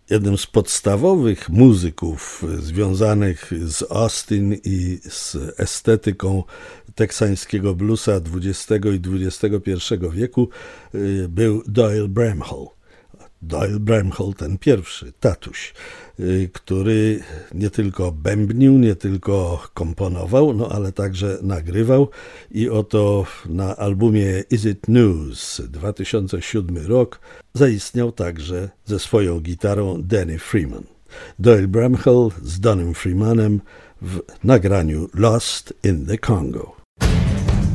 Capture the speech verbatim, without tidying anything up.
Jednym z podstawowych muzyków związanych z Austin i z estetyką teksańskiego bluesa dwudziestego i dwudziestego pierwszego wieku był Doyle Bramhall. Doyle Bramhall, ten pierwszy, tatuś, który nie tylko bębnił, nie tylko komponował, no ale także nagrywał i oto na albumie Is It News, dwa tysiące siódmy rok, zaistniał także ze swoją gitarą Danny Freeman. Doyle Bramhall z Donnym Freemanem w nagraniu Lost in the Congo.